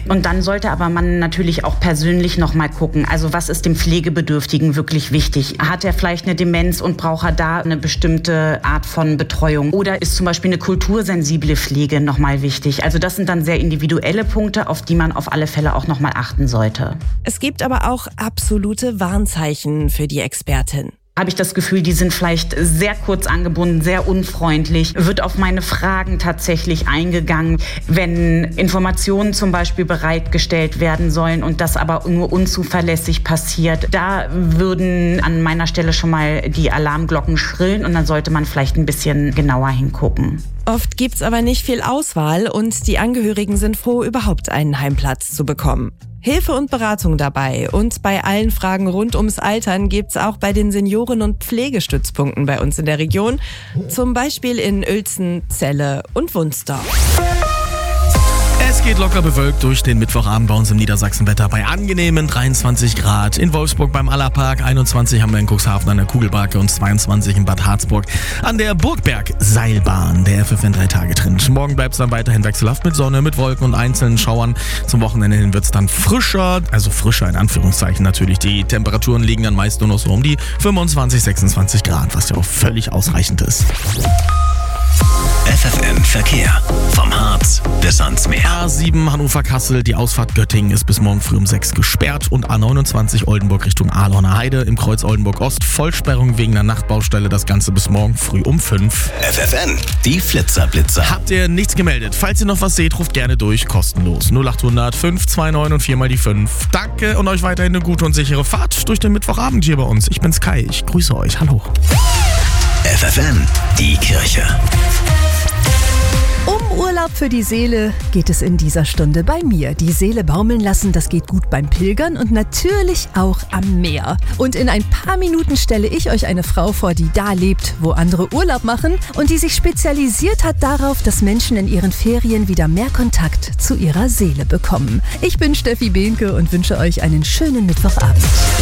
Und dann sollte aber man natürlich auch persönlich nochmal gucken. Also was ist dem Pflegebedürftigen wirklich wichtig? Hat er vielleicht eine Demenz und braucht er da eine bestimmte Art von Betreuung? Oder ist zum Beispiel eine kultursensible Pflege nochmal wichtig? Also das sind dann sehr individuelle Punkte, auf die man auf alle Fälle auch nochmal achten sollte. Es gibt aber auch absolute Warnzeichen für die Expertin. Habe ich das Gefühl, die sind vielleicht sehr kurz angebunden, sehr unfreundlich, wird auf meine Fragen tatsächlich eingegangen, wenn Informationen zum Beispiel bereitgestellt werden sollen und das aber nur unzuverlässig passiert. Da würden an meiner Stelle schon mal die Alarmglocken schrillen und dann sollte man vielleicht ein bisschen genauer hingucken. Oft gibt's aber nicht viel Auswahl und die Angehörigen sind froh, überhaupt einen Heimplatz zu bekommen. Hilfe und Beratung dabei und bei allen Fragen rund ums Altern gibt's auch bei den Senioren- und Pflegestützpunkten bei uns in der Region. Zum Beispiel in Uelzen, Celle und Wunstorf. Es geht locker bewölkt durch den Mittwochabend bei uns im Niedersachsenwetter bei angenehmen 23 Grad. In Wolfsburg beim Allerpark, 21 haben wir in Cuxhaven an der Kugelbarke und 22 in Bad Harzburg an der Burgberg-Seilbahn. Der FFN 3-Tage-Trend. Morgen bleibt es dann weiterhin wechselhaft mit Sonne, mit Wolken und einzelnen Schauern. Zum Wochenende hin wird es dann frischer, also frischer in Anführungszeichen natürlich. Die Temperaturen liegen dann meist nur noch so um die 25, 26 Grad, was ja auch völlig ausreichend ist. FFN Verkehr. Vom Harz bis ans Meer. A7 Hannover-Kassel, die Ausfahrt Göttingen ist bis morgen früh um 6 gesperrt und A29 Oldenburg Richtung Ahlhorner Heide im Kreuz Oldenburg-Ost. Vollsperrung wegen der Nachtbaustelle, das Ganze bis morgen früh um 5. FFN, die Flitzer-Blitzer. Habt ihr nichts gemeldet? Falls ihr noch was seht, ruft gerne durch, kostenlos. 0800 529 und 4 mal die 5. Danke und euch weiterhin eine gute und sichere Fahrt durch den Mittwochabend hier bei uns. Ich bin's Kai, ich grüße euch. Hallo. FFN, die Kirche. Um Urlaub für die Seele geht es in dieser Stunde bei mir. Die Seele baumeln lassen, das geht gut beim Pilgern und natürlich auch am Meer. Und in ein paar Minuten stelle ich euch eine Frau vor, die da lebt, wo andere Urlaub machen und die sich spezialisiert hat darauf, dass Menschen in ihren Ferien wieder mehr Kontakt zu ihrer Seele bekommen. Ich bin Steffi Behnke und wünsche euch einen schönen Mittwochabend.